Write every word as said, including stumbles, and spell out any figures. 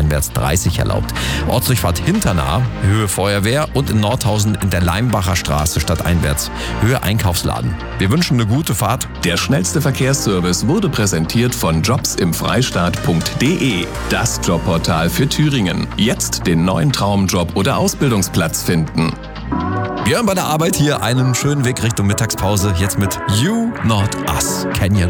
stadteinwärts dreißig erlaubt. Ortsdurchfahrt Hinternah, Höhe Feuerwehr und in Nordhausen in der Leimbacher Straße stadteinwärts, Höhe Einkaufsladen. Wir wünschen eine gute Fahrt. Der schnellste Verkehrsservice wurde präsentiert von jobsimfreistaat punkt de, das Jobportal für Thüringen. Jetzt den neuen Traumjob oder Ausbildungsplatz finden. Wir hören bei der Arbeit hier einen schönen Weg Richtung Mittagspause. Jetzt mit You Not Us, Canyon.